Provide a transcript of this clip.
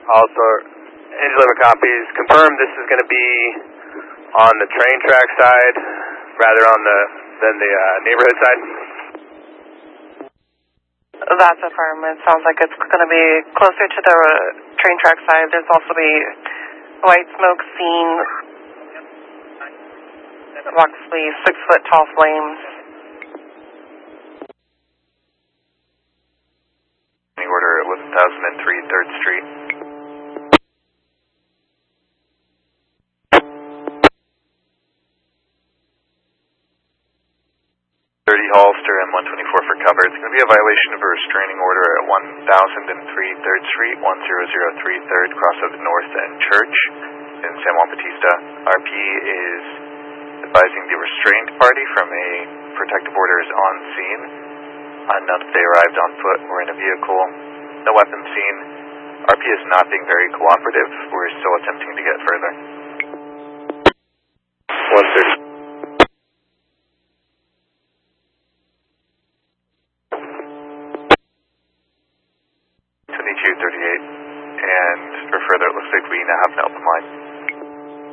Also, Angela copies. Confirm this is going to be on the train track side, rather than the neighborhood side. That's affirmed. It sounds like it's going to be closer to the train track side. There's also be white smoke seen, approximately 6-foot tall flames. Order at 1003 3rd Street. 30 Hollister and 124 for cover. It's going to be a violation of a restraining order at 1003 3rd Street, 1003 3rd, cross of North and Church in San Juan Bautista. RP is advising the restrained party from a protective order is on scene. Unknown if they arrived on foot or in a vehicle. No weapons seen. RP is not being very cooperative. We're still attempting to get further. 130. 2238, and for further, it looks like we now have an open line.